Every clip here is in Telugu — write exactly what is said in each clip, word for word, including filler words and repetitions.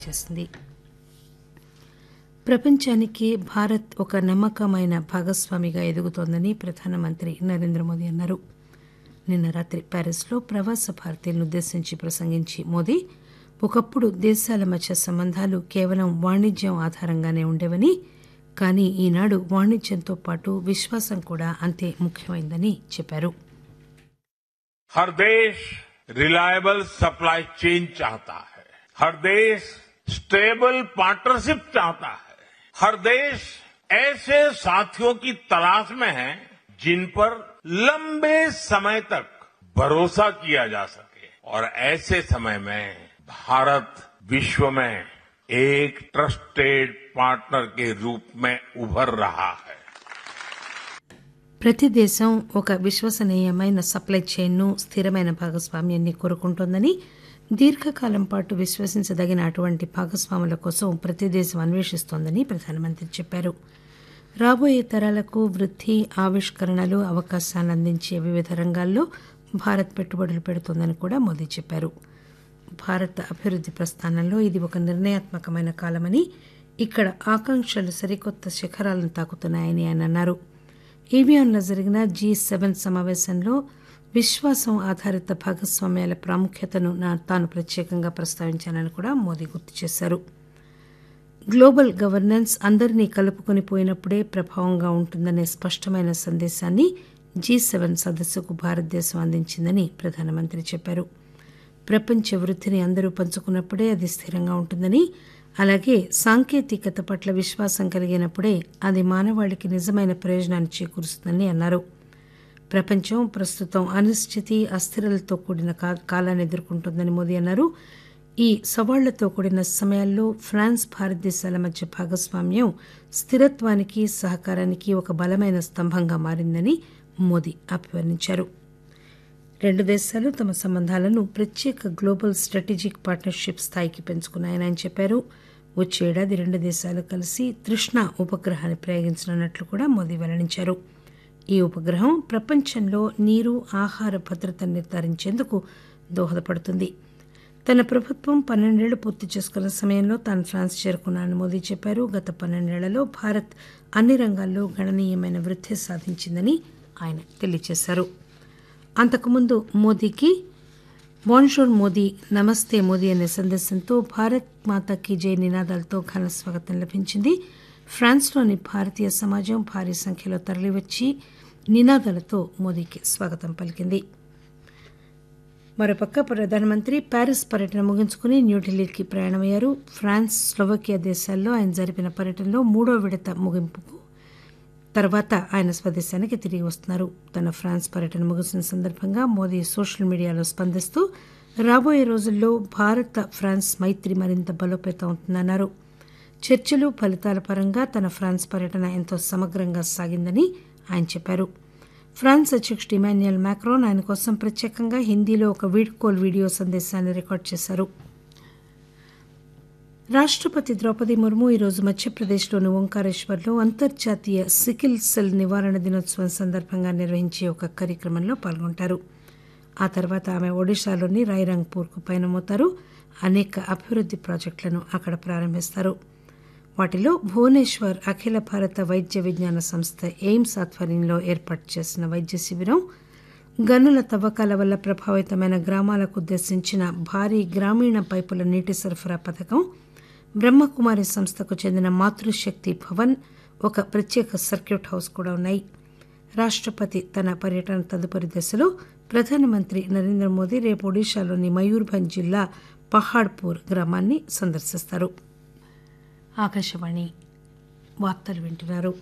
చేసింది. ప్రపంచానికి భారత్ ఒక నమ్మకమైన భాగస్వామిగా ఎదుగుతోందని ప్రధానమంత్రి నరేంద్ర మోదీ అన్నారు. నిన్న రాత్రి ప్యారిస్లో ప్రవాస భారతీయులను ఉద్దేశించి ప్రసంగించి మోదీ ఒకప్పుడు దేశాల మధ్య సంబంధాలు కేవలం వాణిజ్యం ఆధారంగానే ఉండేవని, కానీ ఈనాడు వాణిజ్యంతో పాటు విశ్వాసం కూడా అంతే ముఖ్యమైందని చెప్పారు. हर देश रिलायबल सप्लाई चेन चाहता है, हर देश स्टेबल पार्टनरशिप चाहता है, हर देश ऐसे साथियों की तलाश में है जिन पर लंबे समय तक भरोसा किया जा सके, और ऐसे समय में भारत विश्व में एक ट्रस्टेड पार्टनर के रूप में उभर रहा है. ప్రతి దేశం ఒక విశ్వసనీయమైన సప్లై చైన్ను, స్థిరమైన భాగస్వామ్యాన్ని కోరుకుంటోందని, దీర్ఘకాలం పాటు విశ్వసించదగిన అటువంటి భాగస్వాముల కోసం ప్రతి దేశం అన్వేషిస్తోందని ప్రధానమంత్రి చెప్పారు. రాబోయే తరాలకు వృద్ధి, ఆవిష్కరణలు, అవకాశాలను అందించే వివిధ రంగాల్లో భారత్ పెట్టుబడులు పెడుతోందని కూడా మోదీ చెప్పారు. భారత అభివృద్ది ప్రస్థానంలో ఇది ఒక నిర్ణయాత్మకమైన కాలమని, ఇక్కడ ఆకాంక్షలు సరికొత్త శిఖరాలను తాకుతున్నాయని ఆయన అన్నారు. ఈవియాన్లో జరిగిన జీ సెవెన్ సమావేశంలో విశ్వాసం ఆధారిత భాగస్వామ్యాల ప్రాముఖ్యతను తాను ప్రత్యేకంగా ప్రస్తావించానని కూడా మోదీ గుర్తు చేశారు. గ్లోబల్ గవర్నెన్స్ అందరినీ కలుపుకొని పోయినప్పుడే ప్రభావంగా ఉంటుందనే స్పష్టమైన సందేశాన్ని జీ సెవెన్ సదస్సుకు భారతదేశం అందించిందని ప్రధానమంత్రి చెప్పారు. ప్రపంచ వృద్ధిని అందరూ పంచుకున్నప్పుడే అది స్థిరంగా ఉంటుందని, అలాగే సాంకేతికత పట్ల విశ్వాసం కలిగినప్పుడే అది మానవాళికి నిజమైన ప్రయోజనాన్ని చేకూరుస్తుందని అన్నారు. ప్రపంచం ప్రస్తుతం అనిశ్చితి, అస్థిరలతో కూడిన కాలాన్ని ఎదుర్కొంటోందని మోదీ అన్నారు. ఈ సవాళ్లతో కూడిన సమయాల్లో ఫ్రాన్స్, భారతదేశాల మధ్య భాగస్వామ్యం స్థిరత్వానికి, సహకారానికి ఒక బలమైన స్తంభంగా మారిందని మోదీ అభివర్ణించారు. రెండు దేశాలు తమ సంబంధాలను ప్రత్యేక గ్లోబల్ స్ట్రాటజిక్ పార్ట్నర్షిప్ స్థాయికి పెంచుకున్నాయని ఆయన చెప్పారు. వచ్చే ఏడాది రెండు దేశాలు కలిసి తృష్ణ ఉపగ్రహాన్ని ప్రయోగించనున్నట్లు కూడా మోదీ వెల్లడించారు. ఈ ఉపగ్రహం ప్రపంచంలో నీరు, ఆహార భద్రతను నిర్ధారించేందుకు దోహదపడుతుంది. తన ప్రభుత్వం పన్నెండేళ్లు పూర్తి చేసుకున్న సమయంలో తాను ఫ్రాన్స్ చేరుకున్నానని మోదీ చెప్పారు. గత పన్నెండేళ్లలో భారత్ అన్ని రంగాల్లో గణనీయమైన వృద్ధి సాధించిందని ఆయన తెలియజేశారు. అంతకుముందు మోదీకి బోన్జోర్ మోదీ, నమస్తే మోదీ అనే సందేశంతో భారత్ మాతాకి జై నినాదాలతో ఘన స్వాగతం లభించింది. ఫ్రాన్స్లోని భారతీయ సమాజం భారీ సంఖ్యలో తరలివచ్చి నినాదాలతో మోదీకి స్వాగతం పలికింది. మరోపక్క ప్రధానమంత్రి ప్యారిస్ పర్యటన ముగించుకుని న్యూఢిల్లీకి ప్రయాణమయ్యారు. ఫ్రాన్స్, స్లోవకియా దేశాల్లో ఆయన జరిపిన పర్యటనలో మూడో విడత ముగింపుకు తర్వాత ఆయన స్వదేశానికి తిరిగి వస్తున్నారు. తన ఫ్రాన్స్ పర్యటన ముగిసిన సందర్భంగా మోదీ సోషల్ మీడియాలో స్పందిస్తూ రాబోయే రోజుల్లో భారత ఫ్రాన్స్ మైత్రి మరింత బలోపేతం అవుతుందన్నారు. చర్చలు, ఫలితాల పరంగా తన ఫ్రాన్స్ పర్యటన ఎంతో సమగ్రంగా సాగిందని ఆయన చెప్పారు. ఫ్రాన్స్ అధ్యక్షుడు ఇమాన్యుయల్ మాక్రోన్ ఆయన కోసం ప్రత్యేకంగా హిందీలో ఒక వీడ్కోల్ వీడియో సందేశాన్ని రికార్డు చేశారు. రాష్టపతి ద్రౌపది ముర్ము ఈరోజు మధ్యప్రదేశ్లోని ఓంకారేశ్వర్లో అంతర్జాతీయ సికిల్ సెల్ నివారణ దినోత్సవం సందర్భంగా నిర్వహించే ఒక కార్యక్రమంలో పాల్గొంటారు. ఆ తర్వాత ఆమె ఒడిశాలోని రాయ్రంగ్పూర్కు పయనమవుతారు. అనేక అభివృద్ది ప్రాజెక్టులను అక్కడ ప్రారంభిస్తారు. వాటిలో భువనేశ్వర్ అఖిల భారత వైద్య విజ్ఞాన సంస్థ ఎయిమ్స్ ఆధ్వర్యంలో ఏర్పాటు చేసిన వైద్య శిబిరం, గనుల తవ్వకాల వల్ల ప్రభావితమైన గ్రామాలకు ఉద్దేశించిన భారీ గ్రామీణ పైపుల నీటి సరఫరా పథకం, బ్రహ్మకుమారి సంస్థకు చెందిన మాతృశక్తి భవన్, ఒక ప్రత్యేక సర్క్యూట్ హౌస్ కూడా ఉన్నాయి. రాష్టపతి తన పర్యటన తదుపరి దశలో ప్రధానమంత్రి నరేంద్ర మోదీ రేపు ఒడిశాలోని మయూర్భంజ్ జిల్లా పహాడ్పూర్ గ్రామాన్ని సందర్శిస్తారు. ఆకాశవాణి వార్తలు వింటున్నారు.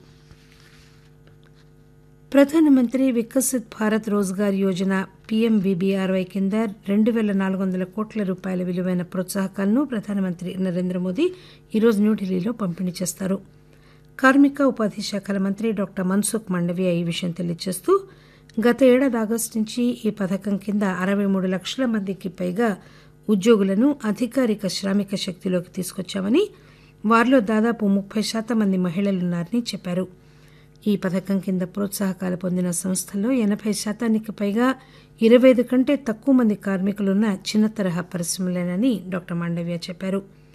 ప్రధానమంత్రి వికసిత్ భారత్ రోజ్గార్ యోజన పీఎంవీబీఆర్వై కింద రెండు పేల నాలుగు వందల కోట్ల రూపాయల విలువైన ప్రోత్సాహకాలను ప్రధానమంత్రి నరేంద్ర మోదీ ఈరోజు న్యూఢిల్లీలో పంపిణీ చేస్తారు. కార్మిక, ఉపాధి శాఖల మంత్రి డాక్టర్ మన్సుఖ్ మాండవీయ ఈ విషయం తెలియజేస్తూ గత ఏడాది ఆగస్టు నుంచి ఈ పథకం కింద అరవై మూడు లక్షల మందికి పైగా ఉద్యోగులను అధికారిక శ్రామిక శక్తిలోకి తీసుకొచ్చామని, వారిలో దాదాపు ముప్పై శాతం మంది మహిళలున్నారని చెప్పారు. ఈ పథకం కింద ప్రోత్సాహకాలు పొందిన సంస్థల్లో ఎనభై శాతానికి పైగా ఇరవై ఐదు కంటే తక్కువ మంది కార్మికులున్న చిన్న తరహా పరిశ్రమలేనని డాక్టర్ మాండవీయ చెప్పారు.